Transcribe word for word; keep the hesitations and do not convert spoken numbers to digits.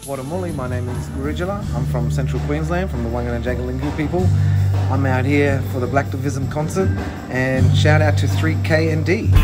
Watamuli, my name is Gurujala. I'm from Central Queensland, from the Wangan and Jagalingou people. I'm out here for the Black Divism concert, and shout out to three K and D.